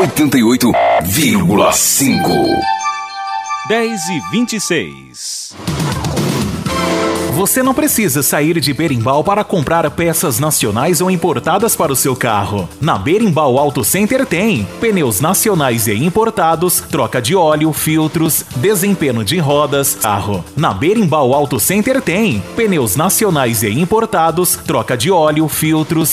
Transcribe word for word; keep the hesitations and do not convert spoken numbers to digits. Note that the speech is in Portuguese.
oitenta e oito vírgula cinco. dez e vinte e seis. Você não precisa sair de Berimbau para comprar peças nacionais ou importadas para o seu carro. Na Berimbau Auto Center tem pneus nacionais e importados, troca de óleo, filtros, desempenho de rodas, carro. Na Berimbau Auto Center tem pneus nacionais e importados, troca de óleo, filtros,